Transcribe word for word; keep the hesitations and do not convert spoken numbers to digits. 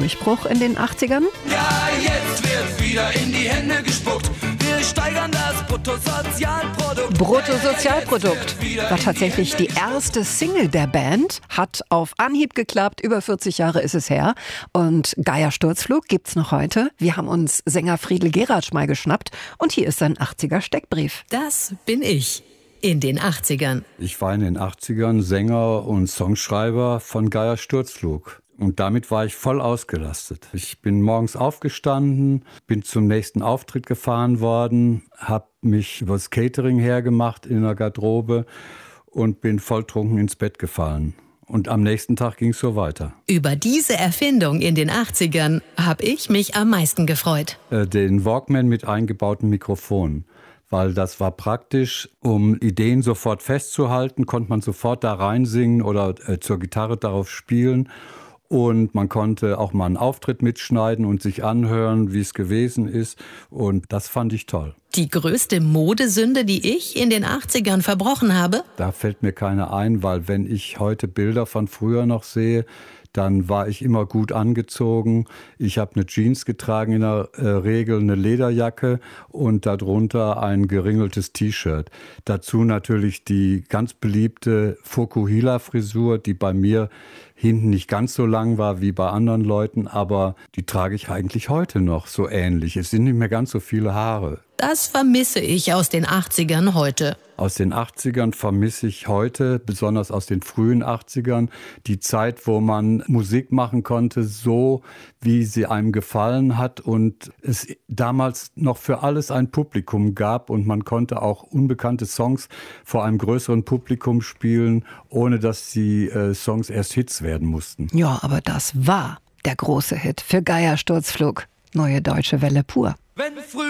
Durchbruch in den achtzigern? Ja, jetzt wird wieder in die Hände gespuckt. Wir steigern das Bruttosozialprodukt. Bruttosozialprodukt war tatsächlich die erste Single der Band, hat auf Anhieb geklappt, über vierzig Jahre ist es her. Und Geier Sturzflug gibt's noch heute. Wir haben uns Sänger Friedel Geratsch mal geschnappt und hier ist sein achtziger Steckbrief. Das bin ich. In den achtzigern. Ich war in den achtzigern Sänger und Songschreiber von Geier Sturzflug. Und damit war ich voll ausgelastet. Ich bin morgens aufgestanden, bin zum nächsten Auftritt gefahren worden, habe mich übers Catering hergemacht in der Garderobe und bin volltrunken ins Bett gefallen. Und am nächsten Tag ging es so weiter. Über diese Erfindung in den achtzigern habe ich mich am meisten gefreut. Äh, den Walkman mit eingebauten Mikrofonen. Weil das war praktisch, um Ideen sofort festzuhalten, konnte man sofort da reinsingen oder äh, zur Gitarre darauf spielen. Und man konnte auch mal einen Auftritt mitschneiden und sich anhören, wie es gewesen ist. Und das fand ich toll. Die größte Modesünde, die ich in den achtzigern verbrochen habe? Da fällt mir keine ein, weil wenn ich heute Bilder von früher noch sehe, dann war ich immer gut angezogen. Ich habe eine Jeans getragen, in der äh, Regel eine Lederjacke und darunter ein geringeltes T-Shirt. Dazu natürlich die ganz beliebte Fukuhila-Frisur, die bei mir hinten nicht ganz so lang war wie bei anderen Leuten, aber die trage ich eigentlich heute noch so ähnlich. Es sind nicht mehr ganz so viele Haare. Das vermisse ich aus den achtzigern heute. Aus den achtzigern vermisse ich heute, besonders aus den frühen achtzigern, die Zeit, wo man Musik machen konnte, so wie sie einem gefallen hat und es damals noch für alles ein Publikum gab und man konnte auch unbekannte Songs vor einem größeren Publikum spielen, ohne dass die äh, Songs erst Hits werden mussten. Ja, aber das war der große Hit für Geier Sturzflug. Neue Deutsche Welle pur. Wenn früh